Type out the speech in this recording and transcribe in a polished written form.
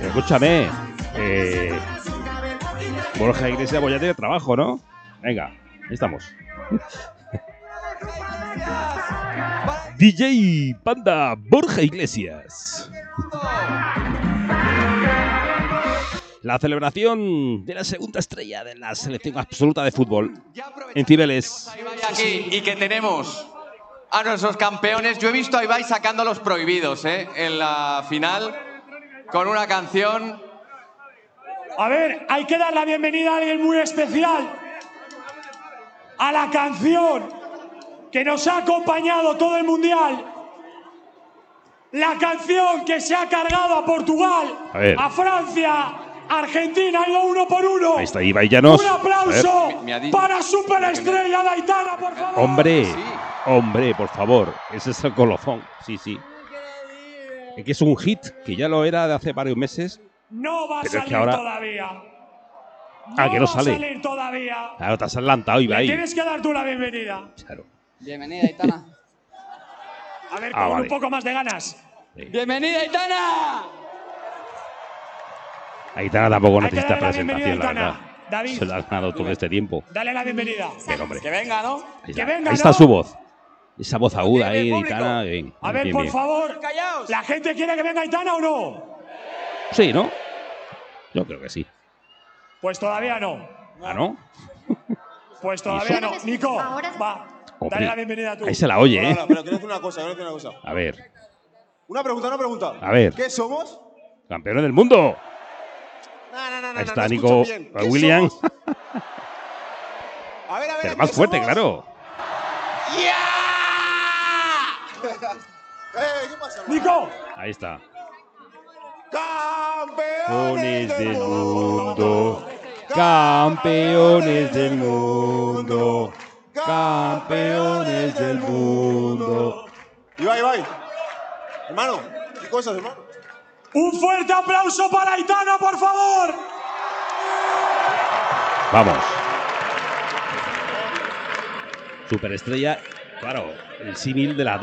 Escúchame. Borja Iglesias pues ya tiene trabajo, ¿no? Venga, ahí estamos. DJ Panda Borja Iglesias. La celebración de la segunda estrella de la selección absoluta de fútbol en Cibeles. Aquí, y que tenemos a nuestros campeones. Yo he visto a Ibai sacando a los prohibidos en la final con una canción. A ver, hay que dar la bienvenida a alguien muy especial. A la canción que nos ha acompañado todo el Mundial. La canción que se ha cargado a Portugal, a Francia, Argentina, ha ido 1 por 1. Ahí está Ibai Llanos. Un aplauso para Superestrella de Aitana, por favor. Hombre, por favor. Ese es el colofón. Sí. Es que es un hit, que ya lo era de hace varios meses. No va a salir todavía. Que no sale. Va a salir todavía. Claro, te has adelantado, Ibai. Tienes que dar tú la bienvenida. Claro. Bienvenida, Aitana. A ver, con un poco más de ganas. Sí. ¡Bienvenida, Aitana! Aitana tampoco necesita presentación, la verdad. David, se la has ganado todo este tiempo. Dale la bienvenida. Pero, hombre. Que venga, ¿no? Ahí está su voz. Esa voz aguda ahí de Aitana. Bien, a ver, por favor, ¿la gente quiere que venga Aitana o no? Sí, ¿no? Yo creo que sí. Pues todavía no. ¿Ah, no? Pues todavía no. Nico, va. Hombre, dale la bienvenida tú. Ahí se la oye, ¿eh? Pero quiero decir una cosa, A ver. Una pregunta. A ver. ¿Qué somos? ¡Campeones del mundo! No, ahí está Nico William. A ver. Pero más fuerte, claro. ¿Qué pasa? Nico. Ahí está. ¡Campeones del mundo! ¡Campeones del mundo! ¡Campeones del mundo! Ibai. Hermano, ¿qué cosas, hermano? Un fuerte aplauso para Aitana, por favor. Vamos. Superestrella, claro, el símil de la